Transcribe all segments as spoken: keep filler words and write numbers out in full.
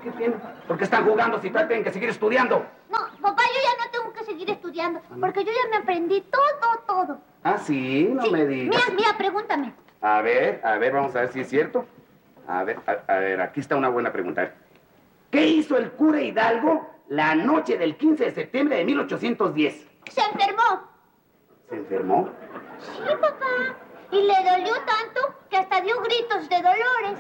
¿Qué tiene? ¿Por qué están jugando si tienen que seguir estudiando? No, papá, yo ya no tengo que seguir estudiando, porque yo ya me aprendí todo, todo. Ah, sí, no sí. me digas. Mira, mira, pregúntame. A ver, a ver, vamos a ver si es cierto. A ver, a, a ver, aquí está una buena pregunta. ¿Qué hizo el cura Hidalgo la noche del quince de septiembre de mil ochocientos diez? Se enfermó. ¿Se enfermó? Sí, papá. Y le dolió tanto que hasta dio gritos de dolores.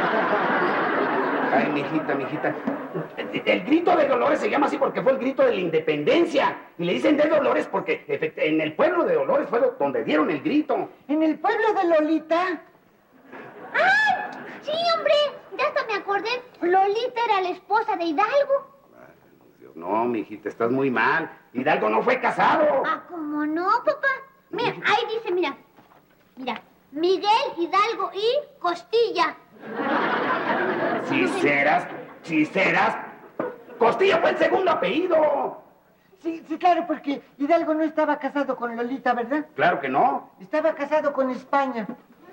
Ay, mijita, mijita. El, el grito de Dolores se llama así porque fue el grito de la independencia. Y le dicen de Dolores porque en el pueblo de Dolores fue donde dieron el grito. ¿En el pueblo de Lolita? ¡Ay! Sí, hombre. Ya hasta me acordé. Lolita era la esposa de Hidalgo. No, mijita, estás muy mal. Hidalgo no fue casado. Ah, ¿cómo no, papá? Mira, ahí dice, mira. Mira, Miguel Hidalgo y Costilla. Si serás, si serás. Costilla fue el segundo apellido. Sí, sí, claro, porque Hidalgo no estaba casado con Lolita, ¿verdad? Claro que no. Estaba casado con España.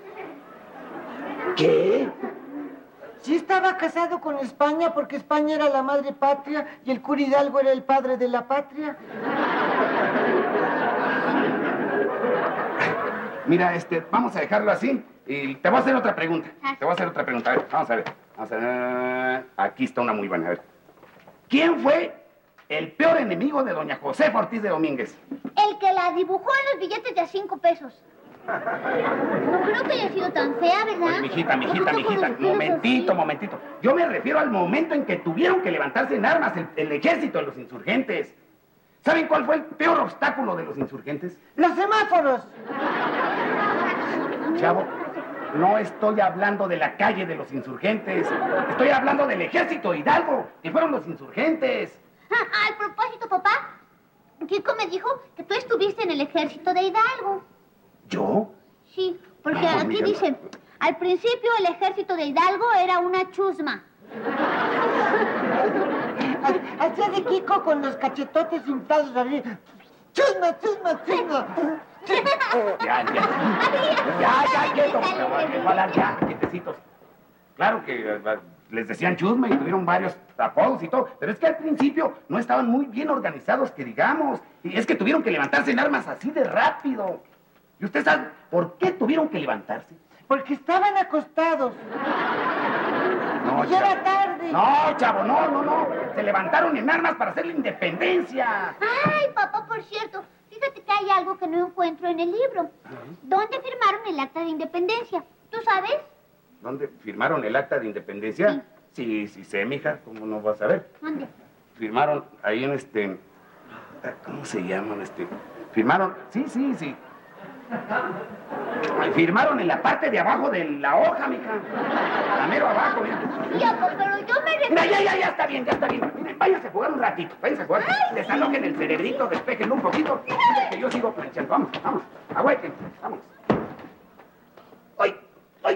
¿Qué? Sí estaba casado con España porque España era la madre patria y el cura Hidalgo era el padre de la patria. Mira, este, vamos a dejarlo así y te voy a hacer otra pregunta. Te voy a hacer otra pregunta. A ver, vamos a ver. Vamos a ver. Aquí está una muy buena. A ver. ¿Quién fue el peor enemigo de doña Josefa Ortiz de Domínguez? El que la dibujó en los billetes de a cinco pesos. No creo que haya sido tan fea, ¿verdad? Oye, mijita, mijita, mijita, momentito, momentito. Yo me refiero al momento en que tuvieron que levantarse en armas el, el ejército de los insurgentes. ¿Saben cuál fue el peor obstáculo de los insurgentes? ¡Los semáforos! Chavo, no estoy hablando de la calle de los insurgentes. Estoy hablando del ejército de Hidalgo, que fueron los insurgentes. Ah, al propósito, papá, Kiko me dijo que tú estuviste en el ejército de Hidalgo. ¿Yo? Sí, porque No, aquí amiga, dice, al principio el ejército de Hidalgo era una chusma. Hacía de Kiko con los cachetotes inflados arriba. ¡Chusma, chusma, chusma! Ya, ya. Ya, ya, quieto. Ya, ya, quietecitos. Claro que uh, les decían chusma y tuvieron varios apodos y todo, pero es que al principio no estaban muy bien organizados, que digamos. Y es que tuvieron que levantarse en armas así de rápido. ¿Y usted sabe por qué tuvieron que levantarse? Porque estaban acostados. No, ya era tarde. No, chavo, no, no, no. Se levantaron en armas para hacer la independencia. Ay, papá, por cierto, fíjate que hay algo que no encuentro en el libro. ¿Dónde firmaron el acta de independencia? ¿Tú sabes? ¿Dónde firmaron el acta de independencia? Sí, sí, sí sé, mija. ¿Cómo no vas a ver? ¿Dónde? Firmaron ahí en este... ¿Cómo se llaman este? Firmaron... Sí, sí, sí. Firmaron en la parte de abajo de la hoja, mija. La mero abajo, mira. Ya, pues, pero yo me refiero... Mira, ya, ya, ya está bien, ya está bien. Miren, váyanse a jugar un ratito, váyanse a jugar. Desalojen el cerebrito, despejenlo un poquito. Que yo sigo planchando. Vamos, vamos. Agüeten, vamos. ¡Ay! ¡Ay!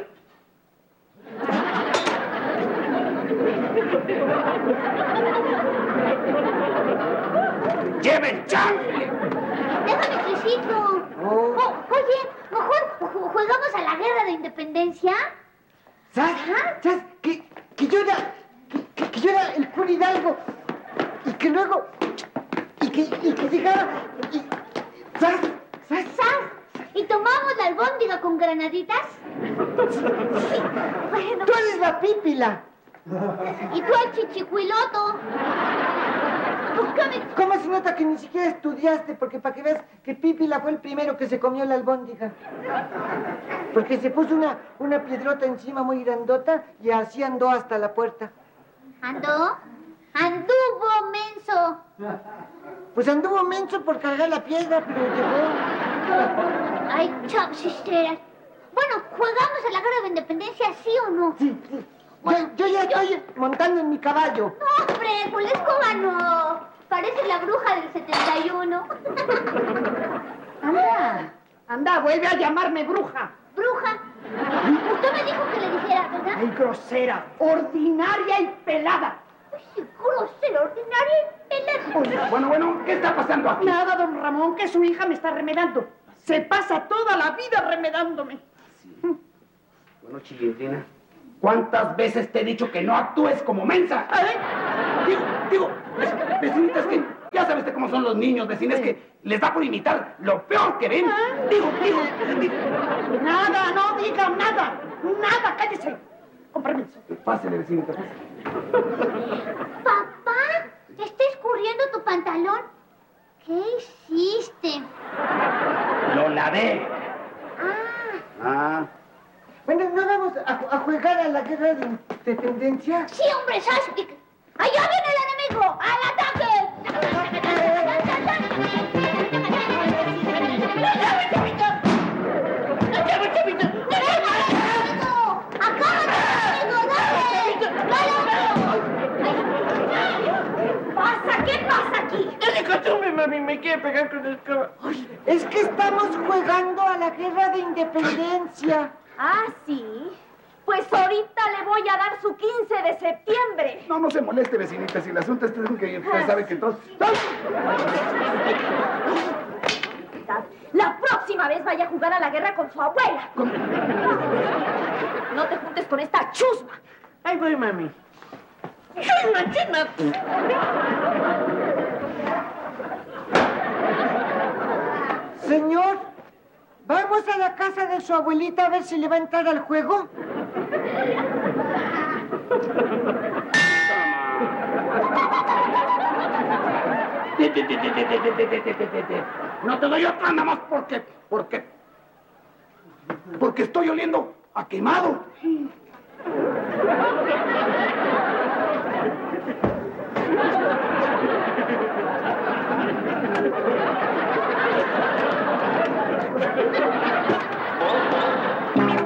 ¡Lleven chanfle! Déjame, Crisito. Oh. Oh, oye, mejor ju- jugamos a la guerra de independencia. ¿Sabes? ¿Sabes? Que, que yo era... Que, que, que yo era el cura Hidalgo. Y que luego... Y que, y que llegaba... Y, ¿Sabes? ¿Sabes? ¿Sabes? ¿Y tomamos la albóndiga con granaditas? Bueno, Tú eres la pípila. y tú el chichicuiloto. ¿Por qué me... ¿Cómo se nota que ni siquiera estudiaste? Porque para que veas que Pípila fue el primero que se comió la albóndiga. Porque se puso una, una piedrota encima muy grandota y así andó hasta la puerta. ¿Andó? Anduvo, menso. Pues anduvo menso por cargar la piedra, pero llegó. Ay, chapsisteras. Bueno, ¿jugamos a la guerra de independencia, sí o no? Sí, sí. Yo, yo ya estoy montando en mi caballo. No, hombre, con la escoba no. Parece la bruja del setenta y uno. Anda, anda, vuelve a llamarme bruja. ¿Bruja? Usted me dijo que le dijera, ¿verdad? Ay, grosera, ordinaria y pelada. Ay, grosera, ordinaria y pelada. Bueno, bueno, ¿qué está pasando aquí? Nada, don Ramón, que su hija me está remedando. Se pasa toda la vida remedándome. Sí. Bueno, Chilindrina, ¿Cuántas veces te he dicho que no actúes como mensa? ¿Eh? Digo, digo, ve- vecinita, es que ya sabes de cómo son los niños, vecina, es que les da por imitar lo peor que ven. Digo, digo, digo. Nada, no diga nada. Nada, cállese. Con permiso. Pásele, vecinita, pásele. Papá, ¿te está escurriendo tu pantalón? ¿Qué hiciste? Lo lavé. Ah, Ah. Bueno, ¿no vamos a, a jugar a la guerra de independencia? sí, hombre, Sasuke. ¡Allá viene el enemigo! ¡Al ataque! ¿Pasa? ¿Qué pasa aquí? Mami, me quiere pegar con el escoba. Es que estamos jugando a la guerra de independencia. Ah, sí. Pues ahorita le voy a dar su quince de septiembre. No, no se moleste, vecinita, si el asunto es que usted sabe que todos... La próxima vez vaya a jugar a la guerra con su abuela. ¿Cómo? No te juntes con esta chusma. Ahí voy, mami. ¡Chusma, chusma! Señor, vamos a la casa de su abuelita a ver si le va a entrar al juego. No te doy otra nada más porque, porque, porque estoy oliendo a quemado.